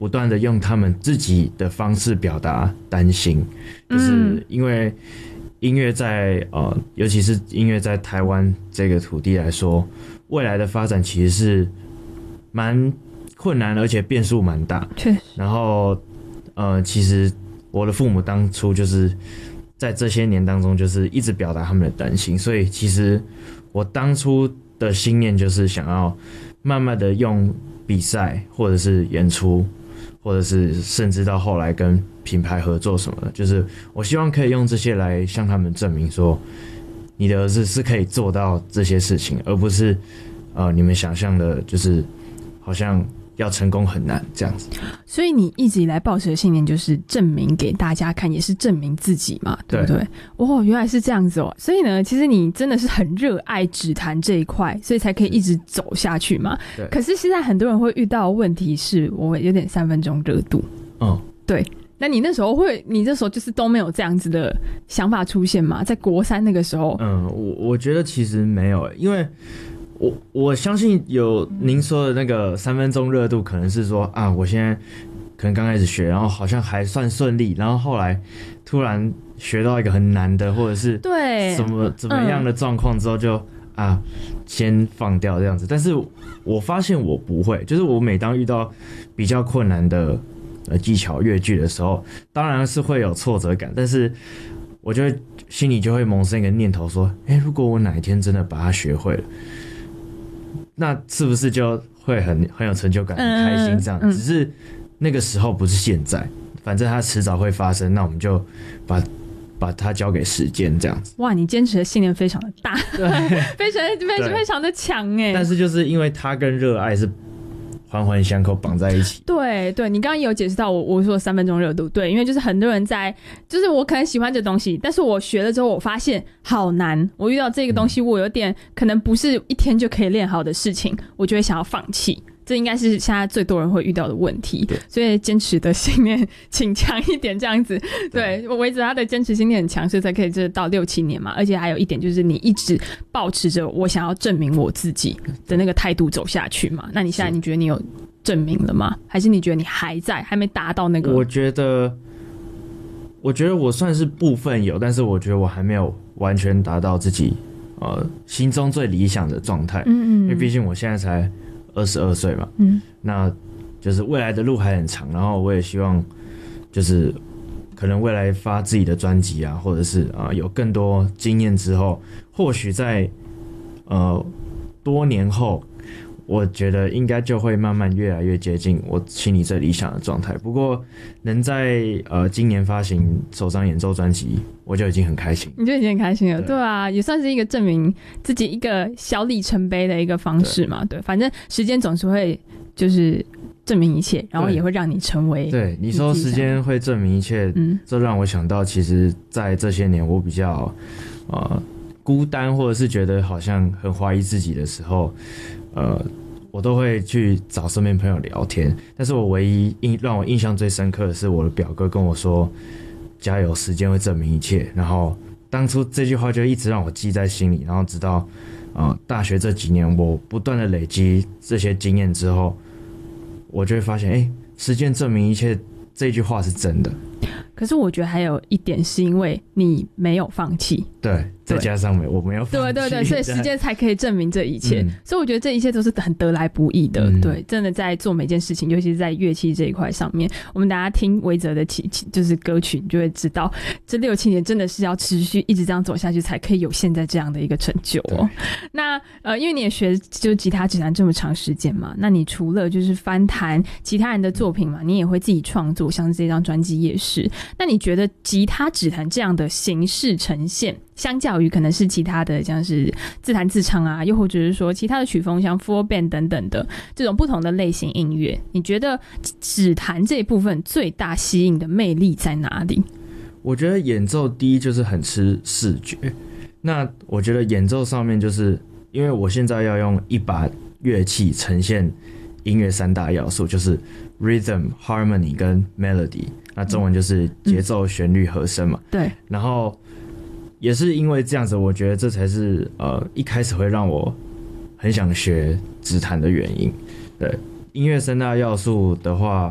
不断的用他们自己的方式表达担心，就是因为音乐在尤其是音乐在台湾这个土地来说，未来的发展其实是蛮困难，而且变数蛮大。 确实。 然后其实我的父母当初就是在这些年当中，就是一直表达他们的担心，所以其实我当初的信念就是想要慢慢的用比赛或者是演出，或者是甚至到后来跟品牌合作什么的，就是我希望可以用这些来向他们证明说，你的儿子是可以做到这些事情，而不是你们想象的，就是好像要成功很难这样子。 所以你一直以来抱持的信念就是证明给大家看，也是证明自己嘛，对不对？哦，原来是这样子哦。所以呢，其实你真的是很热爱指弹这一块，所以才可以一直走下去嘛。 对。 可是现在很多人会遇到的问题是，我有点3分钟热度。对。那你那时候你这时候就是都没有这样子的想法出现吗？在国3那个时候？ 我觉得其实没有，因为我相信有您说的那个3分钟热度，可能是说啊，我现在可能刚开始学，然后好像还算顺利，然后后来突然学到一个很难的，或者是对怎么样的状况之后就先放掉这样子。但是我发现我不会，就是我每当遇到比较困难的技巧乐句的时候，当然是会有挫折感，但是我就会心里就会萌生一个念头说，如果我哪一天真的把它学会了，那是不是就会很有成就感，很开心这样？只是那个时候不是现在，反正它迟早会发生，那我们就把它交给时间这样子。 哇，你坚持的信念非常的大，对，非常的强哎。 但是就是因为它跟热爱是环环相扣绑在一起。 对，你刚刚也有解释到我说的3分钟热度，对，因为就是很多人就是我可能喜欢这东西，但是我学了之后我发现好难，我遇到这个东西我有点可能不是一天就可以练好的事情，我就会想要放弃。这应该是现在最多人会遇到的问题，所以坚持的信念请强一点这样子。对，我维持他的坚持信念很强，所以才可以这到6-7年嘛。而且还有一点就是你一直抱持着我想要证明我自己的那个态度走下去嘛。那你现在你觉得你有证明了吗？还是你觉得你还没达到那个？ 我觉得我算是部分有，但是我觉得我还没有完全达到自己心中最理想的状态。因为毕竟我现在才22岁嘛，那就是未来的路还很长，然后我也希望就是可能未来发自己的专辑啊，或者是有更多经验之后，或许在多年后，我觉得应该就会慢慢越来越接近我心里最理想的状态。不过能在今年发行首张演奏专辑，我就已经很开心。 你就已经很开心了，对啊，也算是一个证明自己一个小里程碑的一个方式嘛。对，反正时间总是会就是证明一切，然后也会让你成为。 对，你说时间会证明一切，这让我想到，其实在这些年我比较孤单，或者是觉得好像很怀疑自己的时候，我都会去找身边朋友聊天。但是我唯一让我印象最深刻的是我的表哥跟我说，加油，时间会证明一切。然后当初这句话就一直让我记在心里，然后直到大学这几年我不断的累积这些经验之后，我就会发现时间证明一切这句话是真的。 可是我觉得还有一点是因为你没有放弃， 对，再加上我没有放弃， 对，所以时间才可以证明这一切。所以我觉得这一切都是很得来不易的。对，真的在做每件事情，尤其是在乐器这一块上面，我们大家听维泽的就是歌曲，你就会知道这6-7年真的是要持续一直这样走下去，才可以有现在这样的一个成就哦。那因为你也学就吉他指弹这么长时间嘛，那你除了就是翻弹其他人的作品嘛，你也会自己创作，像是这张专辑也是。那你觉得吉他指弹这样的形式呈现，相较于可能是其他的像是自弹自唱啊，又或者是说其他的曲风像 full band 等等的这种不同的类型音乐，你觉得指弹这一部分最大吸引的魅力在哪里？ 我觉得演奏第一就是很吃视觉。那我觉得演奏上面就是因为我现在要用一把乐器呈现音乐3大要素，就是 rhythm、harmony 跟 melody， 那中文就是节奏、旋律、和声嘛。对。然后也是因为这样子，我觉得这才是一开始会让我很想学指弹的原因。对，音乐3大要素的话，